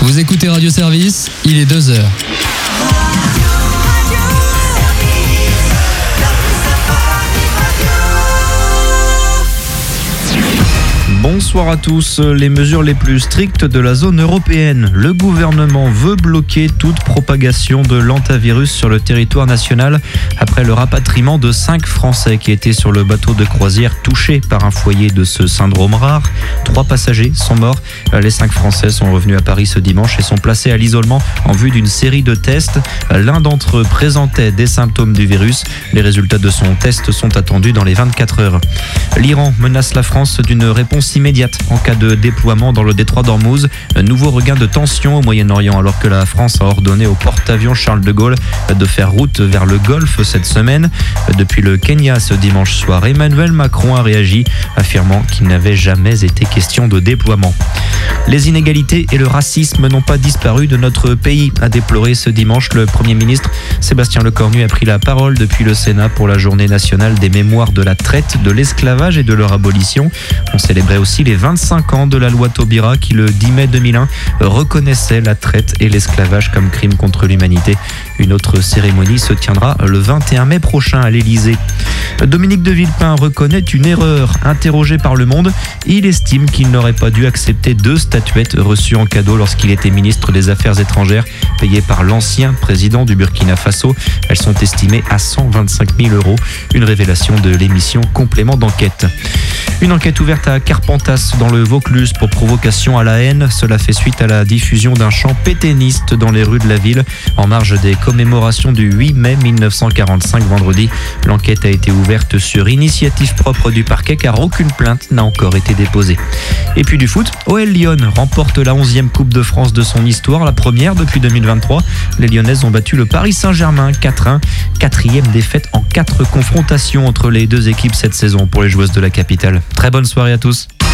Vous écoutez Radio Service, il est 2h. Bonsoir à tous. Les mesures les plus strictes de la zone européenne. Le gouvernement veut bloquer toute propagation de l'hantavirus sur le territoire national après le rapatriement de 5 Français qui étaient sur le bateau de croisière touchés par un foyer de ce syndrome rare. 3 passagers sont morts. Les 5 Français sont revenus à Paris ce dimanche et sont placés à l'isolement en vue d'une série de tests. L'un d'entre eux présentait des symptômes du virus. Les résultats de son test sont attendus dans les 24 heures. L'Iran menace la France d'une réponse immédiate en cas de déploiement dans le détroit d'Ormuz. Un nouveau regain de tension au Moyen-Orient alors que la France a ordonné au porte-avions Charles de Gaulle de faire route vers le Golfe cette semaine. Depuis le Kenya ce dimanche soir, Emmanuel Macron a réagi, affirmant qu'il n'avait jamais été question de déploiement. Les inégalités et le racisme n'ont pas disparu de notre pays, a déploré ce dimanche le Premier ministre. Sébastien Lecornu a pris la parole depuis le Sénat pour la journée nationale des mémoires de la traite, de l'esclavage et de leur abolition. On célébrait aussi les 25 ans de la loi Taubira qui, le 10 mai 2001, reconnaissait la traite et l'esclavage comme crime contre l'humanité. Une autre cérémonie se tiendra le 21 mai prochain à l'Élysée. Dominique de Villepin reconnaît une erreur. Interrogé par Le Monde, il estime qu'il n'aurait pas dû accepter 2 statuettes reçues en cadeau lorsqu'il était ministre des Affaires étrangères, payées par l'ancien président du Burkina Faso. Elles sont estimées à 125 000 €. Une révélation de l'émission Complément d'enquête. Une enquête ouverte à Carpentas dans le Vaucluse pour provocation à la haine. Cela fait suite à la diffusion d'un chant pétainiste dans les rues de la ville en marge des commémorations du 8 mai 1945 vendredi. L'enquête a été ouverte sur initiative propre du parquet car aucune plainte n'a encore été déposée. Et puis du foot, OL Lyon remporte la 11e Coupe de France de son histoire, la première depuis 2023. Les Lyonnaises ont battu le Paris Saint-Germain 4-1. 4e défaite en 4 confrontations entre les deux équipes cette saison pour les joueuses de la capitale. Très bonne soirée à tous.